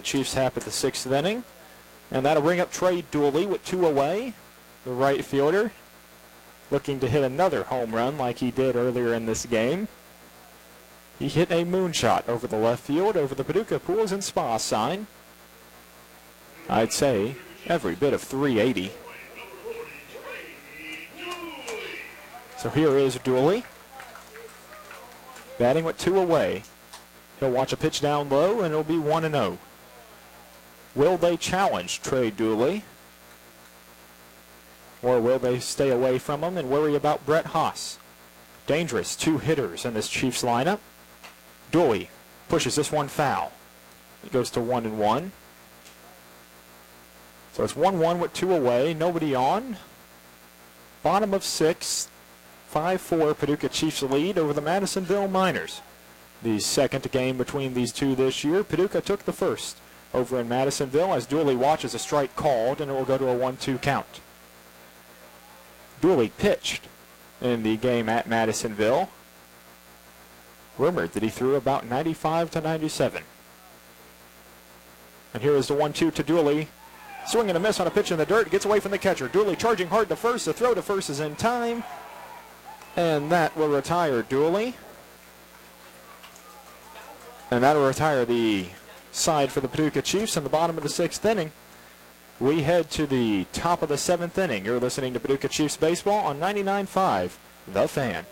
Chiefs half of the 6th inning. And that'll bring up Trey Dooley with 2 away, the right fielder, looking to hit another home run like he did earlier in this game. He hit a moonshot over the left field, over the Paducah Pools and Spa sign. I'd say every bit of 380. So here is Dooley, batting with 2 away. He'll watch a pitch down low, and it'll be 1-0. Will they challenge Trey Dooley? Or will they stay away from him and worry about Brett Haas? Dangerous 2 hitters in this Chiefs lineup. Dooley pushes this one foul. It goes to 1-1. So it's 1-1 with 2 away, nobody on. Bottom of 6th, 5-4 Paducah Chiefs lead over the Madisonville Miners. The second game between these two this year. Paducah took the first over in Madisonville as Dooley watches a strike called, and it will go to a 1-2 count. Dooley pitched in the game at Madisonville. Rumored that he threw about 95 to 97. And here is the 1-2 to Dooley. Swing and a miss on a pitch in the dirt. Gets away from the catcher. Dooley charging hard to first. The throw to first is in time. And that will retire Dooley. And that will retire the side for the Paducah Chiefs in the bottom of the 6th inning. We head to the top of the 7th inning. You're listening to Paducah Chiefs Baseball on 99.5, The Fan.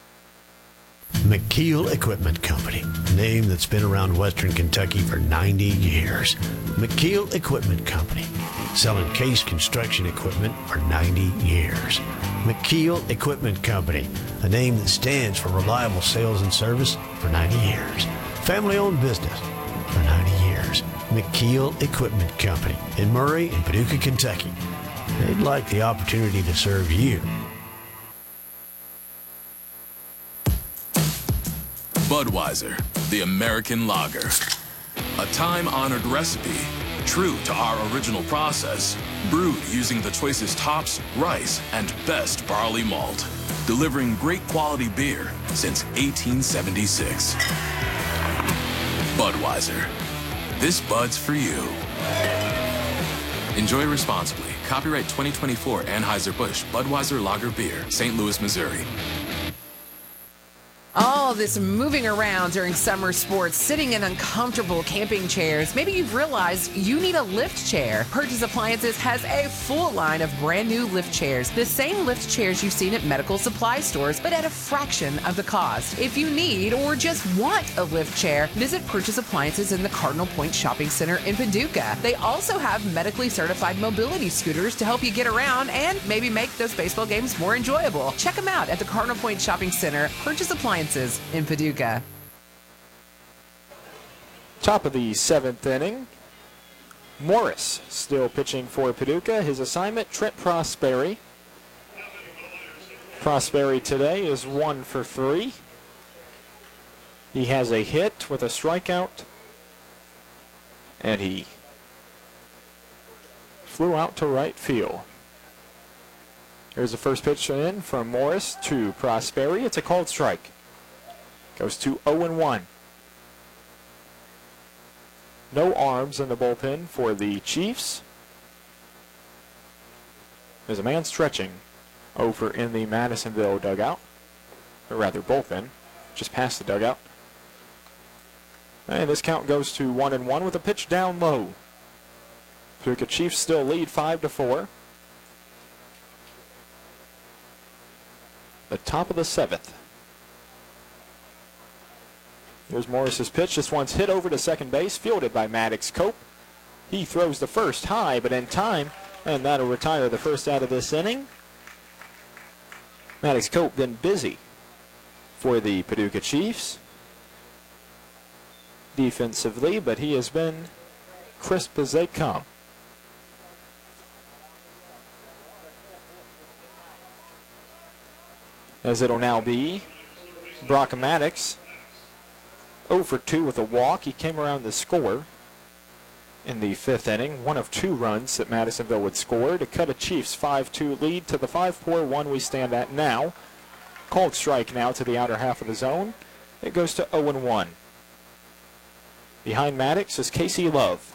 McKeel Equipment Company, a name that's been around Western Kentucky for 90 years. McKeel Equipment Company, selling case construction equipment for 90 years. McKeel Equipment Company, a name that stands for reliable sales and service for 90 years. Family-owned business for 90 years. McKeel Equipment Company in Murray and Paducah, Kentucky. They'd like the opportunity to serve you. Budweiser, the American lager. A time-honored recipe, true to our original process, brewed using the choicest hops, rice, and best barley malt, delivering great quality beer since 1876. Budweiser. This Bud's for you. Enjoy responsibly. Copyright 2024 Anheuser-Busch Budweiser Lager Beer, St. Louis, Missouri. All this moving around during summer sports, sitting in uncomfortable camping chairs. Maybe you've realized you need a lift chair. Purchase Appliances has a full line of brand new lift chairs. The same lift chairs you've seen at medical supply stores, but at a fraction of the cost. If you need or just want a lift chair, visit Purchase Appliances in the Cardinal Point Shopping Center in Paducah. They also have medically certified mobility scooters to help you get around and maybe make those baseball games more enjoyable. Check them out at the Cardinal Point Shopping Center, Purchase Appliances in Paducah. Top of the 7th inning. Morris still pitching for Paducah. His assignment, Trent Prosperi. Prosperi today is 1 for 3. He has a hit with a strikeout, and he flew out to right field. Here's the first pitch in from Morris to Prosperi. It's a called strike. Goes to 0-1. No arms in the bullpen for the Chiefs. There's a man stretching over in the Madisonville dugout. Or rather bullpen, just past the dugout. And this count goes to 1-1 with a pitch down low. Paducah Chiefs still lead 5-4. The top of the 7th. Here's Morris's pitch. This one's hit over to second base, fielded by Maddox Cope. He throws the first high, but in time, and that'll retire the first out of this inning. Maddox Cope been busy for the Paducah Chiefs defensively, but he has been crisp as they come. As it'll now be Brock Maddox 0 for 2 with a walk. He came around to score in the 5th inning. 1 of 2 runs that Madisonville would score to cut a Chiefs 5-2 lead to the 5-4-1 we stand at now. Called strike now to the outer half of the zone. It goes to 0-1. Behind Maddox is Casey Love.